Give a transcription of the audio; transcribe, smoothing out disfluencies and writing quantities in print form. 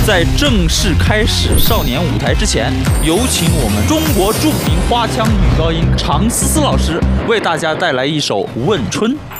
在正式开始少年舞台之前，有请我们中国著名花腔女高音常思思老师为大家带来一首《问春》。